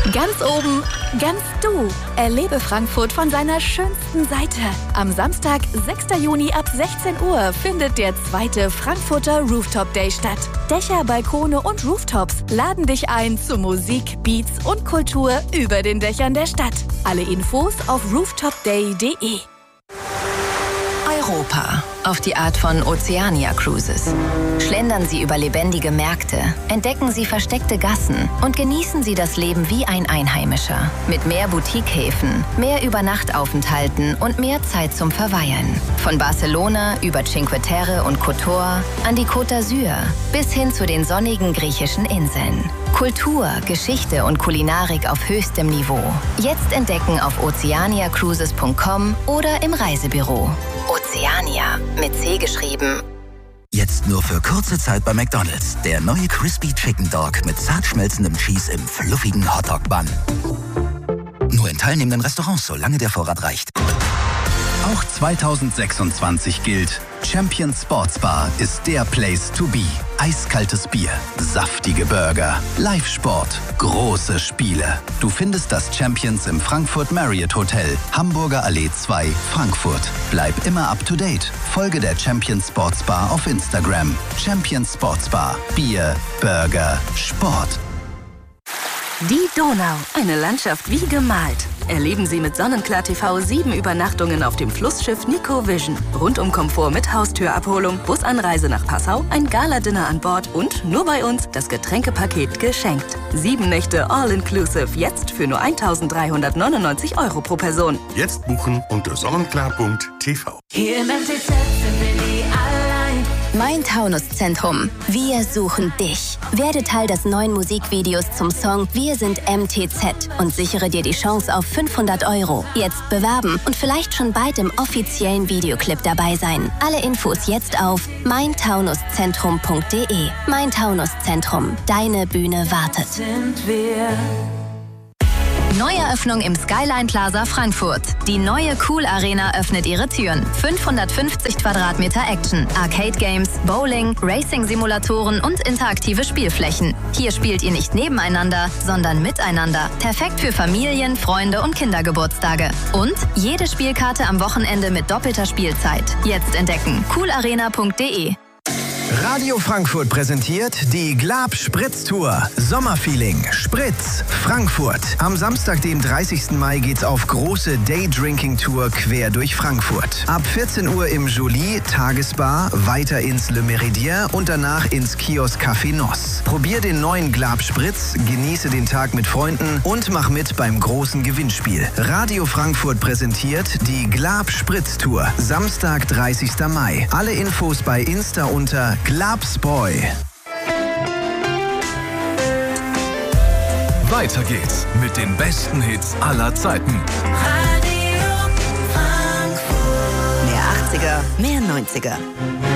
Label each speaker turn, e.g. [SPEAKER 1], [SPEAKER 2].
[SPEAKER 1] Ganz oben, ganz du. Erlebe Frankfurt von seiner schönsten Seite. Am Samstag, 6. Juni ab 16 Uhr findet der 2. Frankfurter Rooftop Day statt. Dächer, Balkone und Rooftops laden dich ein zu Musik, Beats und Kultur über den Dächern der Stadt. Alle Infos auf rooftopday.de.
[SPEAKER 2] Europa. Auf die Art von Oceania Cruises. Schlendern Sie über lebendige Märkte, entdecken Sie versteckte Gassen und genießen Sie das Leben wie ein Einheimischer. Mit mehr Boutiquehäfen, mehr Übernachtaufenthalten und mehr Zeit zum Verweilen. Von Barcelona über Cinque Terre und Kotor an die Côte d'Azur bis hin zu den sonnigen griechischen Inseln. Kultur, Geschichte und Kulinarik auf höchstem Niveau. Jetzt entdecken auf oceaniacruises.com oder im Reisebüro. Oceania mit C geschrieben.
[SPEAKER 3] Jetzt nur für kurze Zeit bei McDonald's. Der neue Crispy Chicken Dog mit zart schmelzendem Cheese im fluffigen Hotdog-Bun. Nur in teilnehmenden Restaurants, solange der Vorrat reicht.
[SPEAKER 4] Auch 2026 gilt, Champions Sports Bar ist der Place to be. Eiskaltes Bier, saftige Burger, Live-Sport, große Spiele. Du findest das Champions im Frankfurt Marriott Hotel, Hamburger Allee 2, Frankfurt. Bleib immer up to date. Folge der Champions Sports Bar auf Instagram. Champions Sports Bar. Bier, Burger, Sport.
[SPEAKER 5] Die Donau, eine Landschaft wie gemalt. Erleben Sie mit Sonnenklar TV 7 Übernachtungen auf dem Flussschiff Nico Vision. Rundum-Komfort mit Haustürabholung, Busanreise nach Passau, ein Gala-Dinner an Bord und nur bei uns das Getränkepaket geschenkt. 7 Nächte All-Inclusive, jetzt für nur 1.399 € pro Person.
[SPEAKER 6] Jetzt buchen unter sonnenklar.tv.
[SPEAKER 7] Hier im MTZ sind wir nie allein.
[SPEAKER 2] Main-Taunus-Zentrum. Wir suchen dich. Werde Teil des neuen Musikvideos zum Song Wir sind MTZ und sichere dir die Chance auf 500 €. Jetzt bewerben und vielleicht schon bald im offiziellen Videoclip dabei sein. Alle Infos jetzt auf maintaunus-zentrum.de. Main-Taunus-Zentrum. Deine Bühne wartet.
[SPEAKER 7] Sind wir.
[SPEAKER 2] Neueröffnung im Skyline Plaza Frankfurt. Die neue Cool Arena öffnet ihre Türen. 550 Quadratmeter Action, Arcade Games, Bowling, Racing-Simulatoren und interaktive Spielflächen. Hier spielt ihr nicht nebeneinander, sondern miteinander. Perfekt für Familien, Freunde und Kindergeburtstage. Und jede Spielkarte am Wochenende mit doppelter Spielzeit. Jetzt entdecken. coolarena.de.
[SPEAKER 8] Radio Frankfurt präsentiert die Glab Spritz Tour. Sommerfeeling Spritz Frankfurt. Am Samstag, dem 30. Mai, geht's auf große Daydrinking-Tour quer durch Frankfurt. Ab 14 Uhr im Jolie Tagesbar, weiter ins Le Méridien und danach ins Kiosk Café Noss. Probier den neuen Glab Spritz, genieße den Tag mit Freunden und mach mit beim großen Gewinnspiel. Radio Frankfurt präsentiert die Glab Spritz Tour. Samstag, 30. Mai. Alle Infos bei Insta unter Glabsboy.
[SPEAKER 9] Weiter geht's mit den besten Hits aller Zeiten.
[SPEAKER 7] Radio Frankfurt.
[SPEAKER 10] Mehr 80er, mehr 90er.